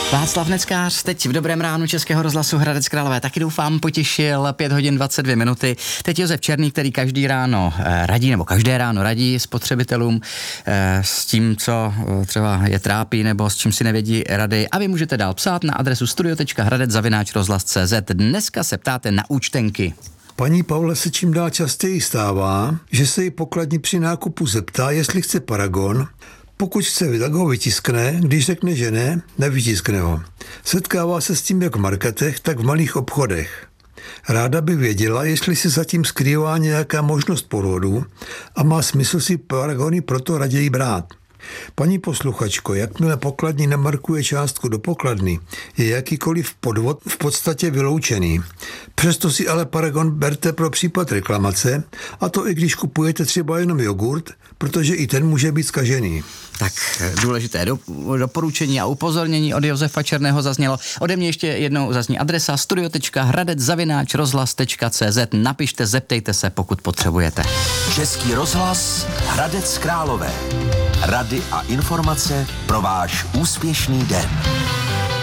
Václav Neckář teď v Dobrém ránu Českého rozhlasu Hradec Králové taky doufám potěšil. 5 hodin 22 minuty. Teď Josef Černý, který každé ráno radí spotřebitelům s tím, co třeba je trápí nebo s čím si nevědí rady. A vy můžete dál psát na adresu studio.hradec@rozhlas.cz. Dneska se ptáte na účtenky. Paní Pavle se čím dál častěji stává, že se jí pokladní při nákupu zeptá, jestli chce paragon. Pokud chce, tak ho vytiskne, když řekne, že ne, nevytiskne ho. Setkává se s tím jak v marketech, tak v malých obchodech. Ráda by věděla, jestli se zatím skrývá nějaká možnost podvodu a má smysl si paragony proto raději brát. Paní posluchačko, jakmile pokladní namarkuje částku do pokladny, je jakýkoliv podvod v podstatě vyloučený. Přesto si ale paragon berte pro případ reklamace, a to i když kupujete třeba jenom jogurt, protože i ten může být zkažený. Tak důležité doporučení a upozornění od Josefa Černého zaznělo. Ode mě ještě jednou zazní adresa studio.hradec@rozhlas.cz. Napište, zeptejte se, pokud potřebujete. Český rozhlas Hradec Králové. Rady a informace pro váš úspěšný den.